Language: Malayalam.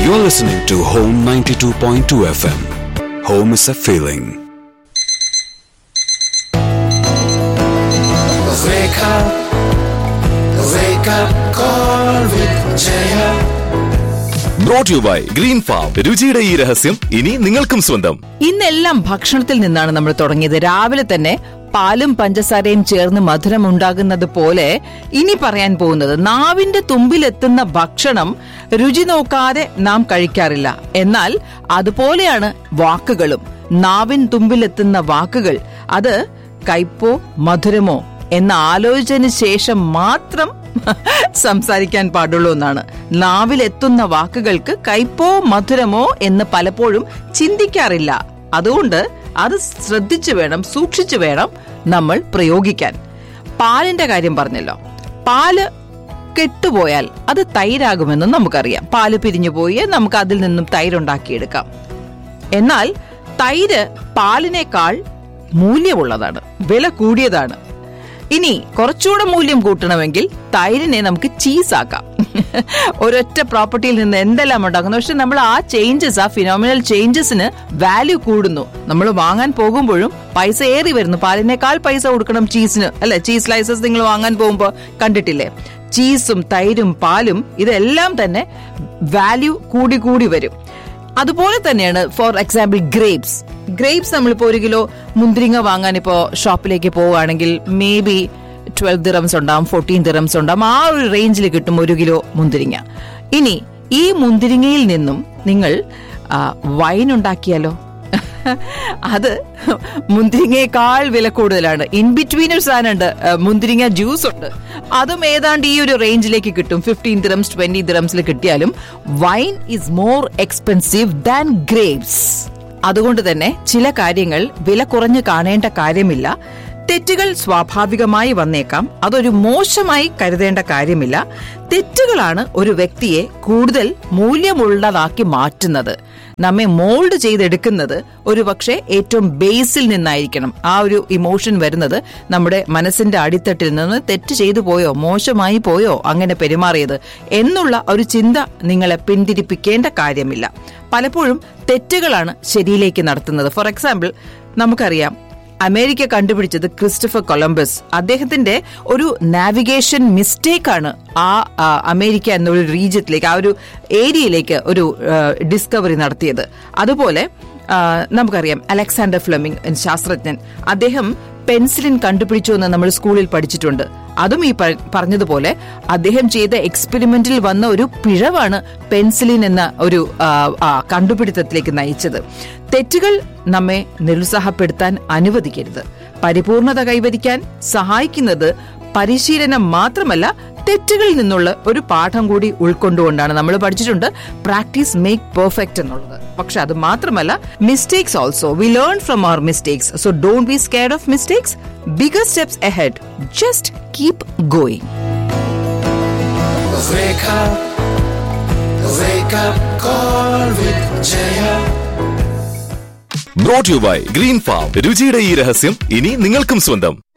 You're listening to Home 92.2 FM. Home is a feeling. Wake up call with Jaya. Brought to you by Green Farm. രുചിയുടെ ഈ രഹസ്യം ഇനി നിങ്ങൾക്കും സ്വന്തം. ഇന്നെല്ലാം ഭക്ഷണത്തിൽ നിന്നാണ് നമ്മൾ തുടങ്ങിയത്. രാവിലെ തന്നെ പാലും പഞ്ചസാരയും ചേർന്ന് മധുരം ഉണ്ടാകുന്നത് പോലെ ഇനി പറയാൻ പോകുന്നത്, നാവിന്റെ തുമ്പിലെത്തുന്ന ഭക്ഷണം രുചി നോക്കാതെ നാം കഴിക്കാറില്ല. എന്നാൽ അതുപോലെയാണ് വാക്കുകളും. നാവിൻ തുമ്പിലെത്തുന്ന വാക്കുകൾ അത് കയ്പോ മധുരമോ എന്ന ആലോചന ശേഷം മാത്രം സംസാരിക്കാൻ പാടുള്ളൂ എന്നാണ്. നാവിലെത്തുന്ന വാക്കുകൾക്ക് കയ്പോ മധുരമോ എന്ന് പലപ്പോഴും ചിന്തിക്കാറില്ല. അതുകൊണ്ട് അത് ശ്രദ്ധിച്ചു വേണം, സൂക്ഷിച്ചു വേണം നമ്മൾ പ്രയോഗിക്കാൻ. പാലിന്റെ കാര്യം പറഞ്ഞല്ലോ. പാല് കെട്ടുപോയാൽ അത് തൈരാകുമെന്ന് നമുക്കറിയാം. പാല് പിരിഞ്ഞു പോയി നമുക്ക് അതിൽ നിന്നും തൈരുണ്ടാക്കിയെടുക്കാം. എന്നാൽ തൈര് പാലിനേക്കാൾ മൂല്യമുള്ളതാണ്, വില കൂടിയതാണ്. ഇനി കുറച്ചുകൂടെ മൂല്യം കൂട്ടണമെങ്കിൽ തൈരിനെ നമുക്ക് ചീസാക്കാം. ഒരൊറ്റ പ്രോപ്പർട്ടിയിൽ നിന്ന് എന്തെല്ലാം ഉണ്ടാക്കുന്നു. പക്ഷെ നമ്മൾ ആ ചേഞ്ചസ്, ആ ഫിനോമിനൽ ചേഞ്ചസിന് വാല്യൂ കൂടുന്നു. നമ്മൾ വാങ്ങാൻ പോകുമ്പോഴും പൈസ ഏറി വരുന്നു. പാലിനേക്കാൾ പൈസ കൊടുക്കണം ചീസിന്, അല്ലെ? ചീസ് സ്ലൈസസ് നിങ്ങൾ വാങ്ങാൻ പോകുമ്പോൾ കണ്ടിട്ടില്ലേ? ചീസും തൈരും പാലും ഇതെല്ലാം തന്നെ വാല്യൂ കൂടി കൂടി വരും. അതുപോലെ തന്നെയാണ് ഫോർ എക്സാമ്പിൾ ഗ്രേപ്സ് നമ്മളിപ്പോ 1 കിലോ മുന്തിരിങ്ങ വാങ്ങാൻ ഇപ്പോ ഷോപ്പിലേക്ക് പോവുകയാണെങ്കിൽ മേ ബി 12 dirhams ഉണ്ടാവും, 14 dirhams ഉണ്ടാവും. ആ ഒരു റേഞ്ചിൽ കിട്ടും 1 കിലോ മുന്തിരിങ്ങ. ഇനി ഈ മുന്തിരിങ്ങയിൽ നിന്നും നിങ്ങൾ വൈൻ ഉണ്ടാക്കിയാലോ? അത് മുന്തിരിങ്ങയേക്കാൾ വില കൂടുതലാണ്. ഇൻ ബിറ്റ്വീൻ ഒരു സാധനമുണ്ട്, മുന്തിരിങ്ങ ജ്യൂസ് ഉണ്ട്. അതും ഏതാണ്ട് ഈ ഒരു റേഞ്ചിലേക്ക് കിട്ടും. 15 dirhams 20 dirhams കിട്ടിയാലും wine is more expensive than grapes. അതുകൊണ്ട് തന്നെ ചില കാര്യങ്ങൾ വില കുറഞ്ഞ് കാണേണ്ട കാര്യമില്ല. തെറ്റുകൾ സ്വാഭാവികമായി വന്നേക്കാം. അതൊരു മോശമായി കരുതേണ്ട കാര്യമില്ല. തെറ്റുകളാണ് ഒരു വ്യക്തിയെ കൂടുതൽ മൂല്യമുള്ളതാക്കി മാറ്റുന്നത്. നമ്മെ മോൾഡ് ചെയ്തെടുക്കുന്നത് ഒരു പക്ഷേ ഏറ്റവും ബേസിൽ നിന്നായിരിക്കണം. ആ ഒരു ഇമോഷൻ വരുന്നത് നമ്മുടെ മനസ്സിന്റെ അടിത്തട്ടിൽ നിന്ന് തെറ്റ് ചെയ്തു പോയോ, മോശമായി പോയോ, അങ്ങനെ പെരുമാറിയത് എന്നുള്ള ഒരു ചിന്ത നിങ്ങളെ പിന്തിരിപ്പിക്കേണ്ട കാര്യമില്ല. പലപ്പോഴും തെറ്റുകളാണ് ശരിയിലേക്ക് നടത്തുന്നത്. ഫോർ എക്സാമ്പിൾ, നമുക്കറിയാം അമേരിക്ക കണ്ടുപിടിച്ചത് ക്രിസ്റ്റഫർ കൊളംബസ്. അദ്ദേഹത്തിന്റെ ഒരു നാവിഗേഷൻ മിസ്റ്റേക്കാണ് ആ അമേരിക്ക എന്നൊരു റീജിയത്തിലേക്ക്, ആ ഒരു ഏരിയയിലേക്ക് ഒരു ഡിസ്കവറി നടത്തിയത്. അതുപോലെ നമുക്കറിയാം അലക്സാണ്ടർ ഫ്ലെമിംഗ് ശാസ്ത്രജ്ഞൻ, അദ്ദേഹം പെൻസിലിൻ കണ്ടുപിടിച്ചു എന്ന് നമ്മൾ സ്കൂളിൽ പഠിച്ചിട്ടുണ്ട്. അതും ഈ പറഞ്ഞതുപോലെ അദ്ദേഹം ചെയ്ത എക്സ്പെരിമെന്റിൽ വന്ന ഒരു പിഴവാണ് പെൻസിലിൻ എന്ന ഒരു കണ്ടുപിടുത്തത്തിലേക്ക് നയിച്ചത്. തെറ്റുകൾ നമ്മെ നിരുത്സാഹപ്പെടുത്താൻ അനുവദിക്കരുത്. പരിപൂർണത കൈവരിക്കാൻ സഹായിക്കുന്നത് പരിശീലനം മാത്രമല്ല, തെറ്റുകളിൽ നിന്നുള്ള ഒരു പാഠം കൂടി ഉൾക്കൊണ്ടുകൊണ്ടാണ്. നമ്മൾ പഠിച്ചിട്ടുണ്ട് പ്രാക്ടീസ് മേക്ക് പെർഫെക്റ്റ് എന്നുള്ളത്. പക്ഷെ അത് മാത്രമല്ല, mistakes also we learn from our mistakes. So don't be scared of mistakes. Bigger steps ahead. Just keep going. Wake up call with Jaya. Brought to you by Green Farm. രുചിയുടെ ഈ രഹസ്യം ഇനി നിങ്ങൾക്കും സ്വന്തം.